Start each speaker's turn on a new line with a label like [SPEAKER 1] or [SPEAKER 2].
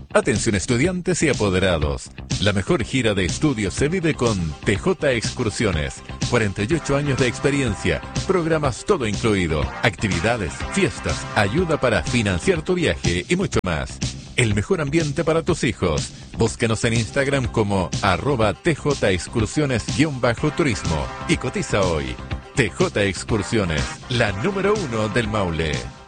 [SPEAKER 1] Atención estudiantes y apoderados. La mejor gira de estudios se vive con TJ Excursiones. 48 años de experiencia, programas todo incluido, actividades, fiestas, ayuda para financiar tu viaje y mucho más. El mejor ambiente para tus hijos. Búscanos en Instagram como @TJExcursiones_turismo y cotiza hoy. TJ Excursiones, la número 1 del Maule.